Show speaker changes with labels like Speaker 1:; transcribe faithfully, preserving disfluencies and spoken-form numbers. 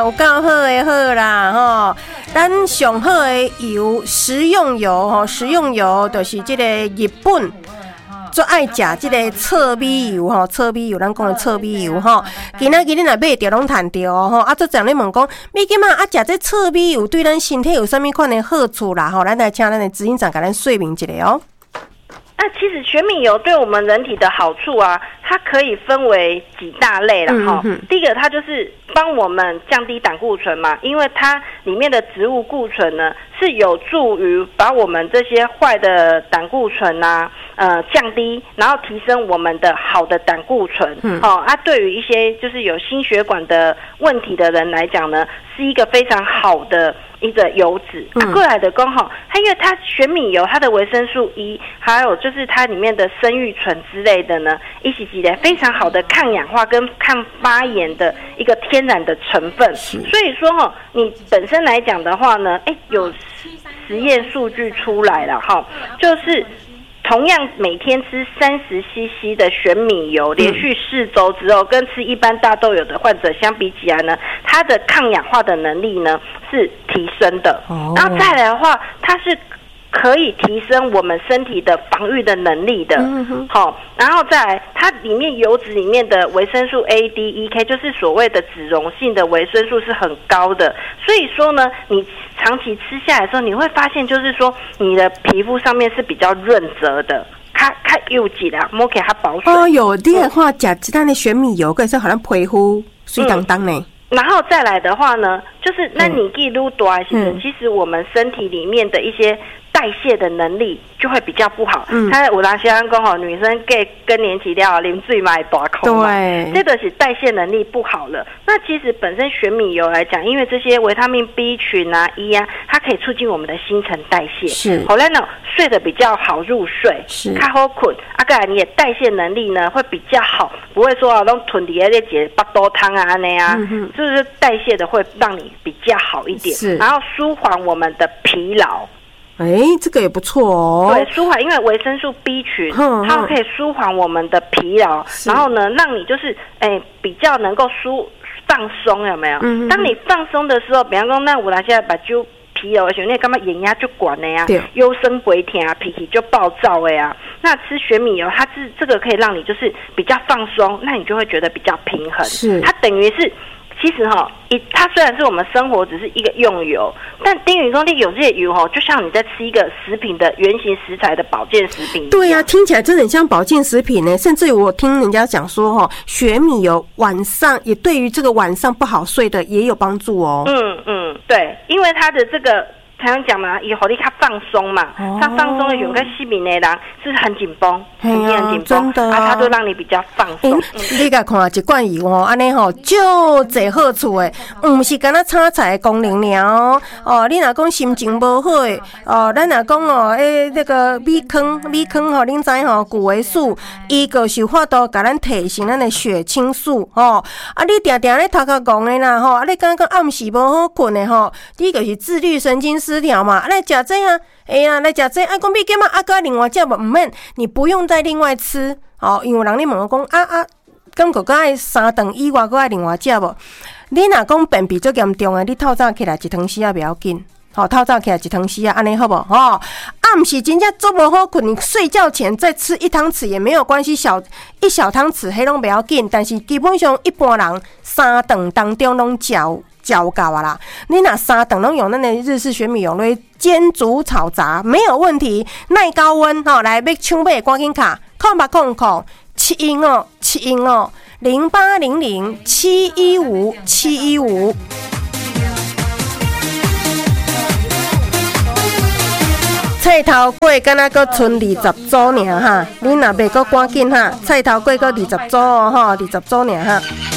Speaker 1: 有够好的好啦吼！咱上好的油，食用油吼，食用油就是这个日本最爱食这个糙米油吼，糙米油咱讲的糙米油吼。今仔日你若买着拢赚着哦吼。啊，做常咧问讲，你今仔啊食这糙米油对咱身体有啥物款的好处啦？吼，咱来请咱的执行长给咱说明一下哦。
Speaker 2: 那其实全米油对我们人体的好处啊，它可以分为几大类啦哈。嗯、第一个，它就是帮我们降低胆固醇嘛，因为它里面的植物固醇呢，是有助于把我们这些坏的胆固醇啊，呃降低，然后提升我们的好的胆固醇。嗯、哦，啊，对于一些就是有心血管的问题的人来讲呢，是一个非常好的一个油脂。嗯、啊，过来的刚好，它因为它玄米油，它的维生素 E， 还有就是它里面的生育醇之类的呢，一起起来非常好的抗氧化跟抗发炎的一个天然的成分。所以说哈，你本身来讲的话呢，哎，有实验数据出来了哈，就是同样每天吃三十 C C 的玄米油，连续四周之后，跟吃一般大豆油的患者相比起来呢，它的抗氧化的能力呢是提升的。哦、然后再来的话，它是可以提升我们身体的防御的能力的。嗯好、哦，然后再来，它里面油脂里面的维生素 A、D、E、K， 就是所谓的脂溶性的维生素是很高的。所以说呢，你长期吃下来的时候，你会发现就是说，你的皮肤上面是比较润泽的。它它有几啦，摸起来它保水。哦，
Speaker 1: 有你的话，吃鸡蛋的玄米油，可是好像皮肤水当当呢。
Speaker 2: 然后再来的话呢，就是那你记录多一些，其实我们身体里面的一些代谢的能力就会比较不好。嗯，他有人先讲吼，女生给更年期了，啉水嘛会大口嘛，对，这个是代谢能力不好了。那其实本身玄米油来讲，因为这些维他命 B 群啊、E 啊，它可以促进我们的新陈代谢，是，后来呢睡得比较好入睡，是，较好困。啊，再来你的代谢能力呢会比较好，不会说啊，拢囤伫在那些巴肚汤啊那啊，嗯、就是代谢的会让你比较好一点，是，然后舒缓我们的疲劳。
Speaker 1: 哎、欸，这个也不错哦。
Speaker 2: 对，舒缓，因为维生素 B 群，哼哼它可以舒缓我们的疲劳，然后呢，让你就是哎、欸、比较能够舒放松，有没有？嗯、当你放松的时候，比方说，那我来现在把就疲劳的时候，你干嘛眼压就管了呀？忧生鬼甜啊，脾气就暴躁了呀。那吃玄米油，它是这个可以让你就是比较放松，那你就会觉得比较平衡。是，它等于是。其实哈，一它虽然是我们生活只是一个用油，但丁宇公你有这些油哈，就像你在吃一个食品的原型食材的保健食品。
Speaker 1: 对呀、啊，听起来真的很像保健食品呢。甚至于我听人家讲说哈，玄米油晚上也对于这个晚上不好睡的也有帮助哦。
Speaker 2: 嗯嗯，对，因为它的这个。常常讲嘛，以后你他放松嘛，他、哦、放松的时候跟西米内人是很紧绷，很很紧绷，真的啊，他都让你比较放松。欸
Speaker 1: 嗯、你甲看一罐油哦，安尼吼，就侪好处诶，唔是干那炒菜的功能尔哦。哦，你若讲心情无好诶，哦，咱若讲哦，诶，那个米糠，米糠吼，恁知吼，谷维素，伊个是法度甲咱提升咱的血清素吼。啊，你定定咧头壳戆诶啦吼，啊，你刚刚暗时无好困诶吼，第一个是自律神经失调嘛，来吃这啊，哎呀，来吃这，啊，讲你干嘛啊？个另外吃不唔免，你不用再另外吃，哦，因为人你问我讲啊啊，感觉个爱三顿以外个爱另外吃无？你若讲便秘最严重的，你透早起来一汤匙啊，不要紧，好、哦，透早起来一汤匙啊，安尼好不？哦，暗时真正做不好困，你睡觉前再吃一汤匙也没有关系，小一小汤匙迄拢不要紧，但是基本上一般人三顿当中拢嚼。焦高啊啦！你若三顿拢用咱的日式玄米油来煎煮炒炸，没有问题，耐高温吼、哦。来，要抢买赶紧卡，空八空空七英哦，七英哦，零八零零七一五七一五。菜头粿敢若阁剩二十组尔哈，你若袂阁赶紧哈，菜头粿阁二十组哦吼，二十组尔哈。